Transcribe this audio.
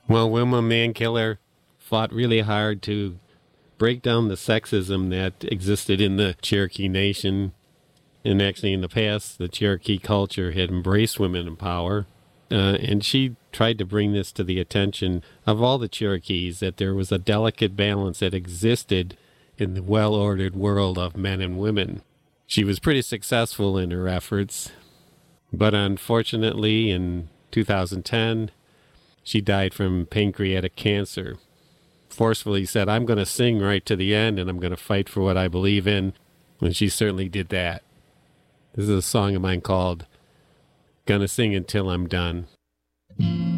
Well, Wilma Mankiller fought really hard to break down the sexism that existed in the Cherokee Nation. And actually, in the past, the Cherokee culture had embraced women in power. And she tried to bring this to the attention of all the Cherokees, that there was a delicate balance that existed in the well-ordered world of men and women. She was pretty successful in her efforts, but unfortunately, in 2010, she died from pancreatic cancer. Forcefully said, I'm going to sing right to the end, and I'm going to fight for what I believe in, and she certainly did that. This is a song of mine called Gonna Sing Until I'm Done.